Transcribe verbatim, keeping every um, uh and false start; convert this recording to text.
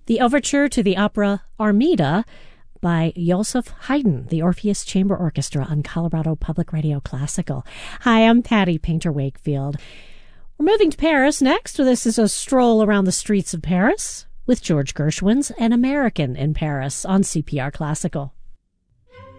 the overture to the opera Armida by Joseph Haydn, the Orpheus Chamber Orchestra on Colorado Public Radio Classical. Hi, I'm Patty Painter-Wakefield. We're moving to Paris next. This is a stroll around the streets of Paris with George Gershwin's An American in Paris on C P R Classical.